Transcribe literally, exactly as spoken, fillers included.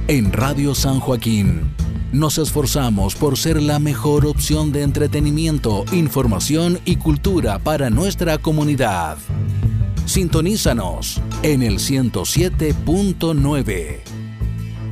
En Radio San Joaquín nos esforzamos por ser la mejor opción de entretenimiento, información y cultura para nuestra comunidad. Sintonízanos en el ciento siete punto nueve.